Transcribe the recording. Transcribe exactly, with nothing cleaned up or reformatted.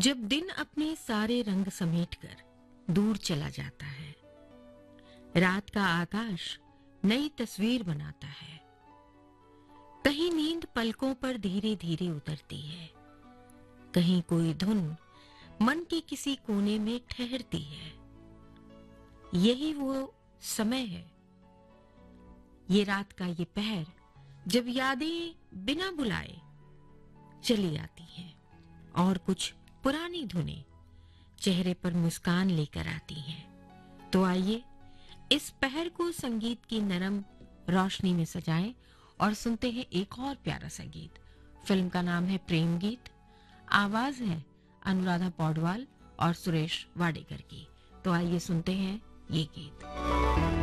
जब दिन अपने सारे रंग समेटकर दूर चला जाता है, रात का आकाश नई तस्वीर बनाता है। कहीं नींद पलकों पर धीरे धीरे उतरती है, कहीं कोई धुन मन के किसी कोने में ठहरती है। यही वो समय है, ये रात का ये पहर, जब यादें बिना बुलाए चली आती हैं और कुछ पुरानी धुनें चेहरे पर मुस्कान लेकर आती हैं। तो आइए इस पहर को संगीत की नरम रोशनी में सजाएं और सुनते हैं एक और प्यारा सा गीत। फिल्म का नाम है प्रेम गीत, आवाज है अनुराधा पौडवाल और सुरेश वाडेकर की। तो आइए सुनते हैं ये गीत।